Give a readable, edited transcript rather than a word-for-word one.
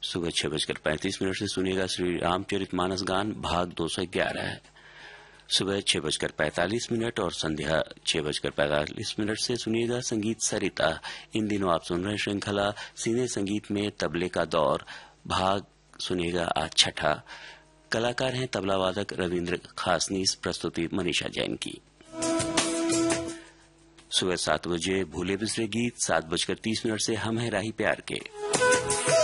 सुबह 6:35 से सुनिएगा श्री रामचरितमानस गान भाग 211 है। सुबह 6:45 और संध्या 6:45 से सुनिएगा संगीत सरिता। इन दिनों आप सुन रहे श्रृंखला सीने संगीत में तबले का दौर भाग सुनिएगा आज छठा। कलाकार हैं तबला वादक रविंद्र खासनीस, प्रस्तुति मनीषा जैन की। सुबह 7 बजे भूले बिसरे गीत, 7:30 से हम है राही प्यार के।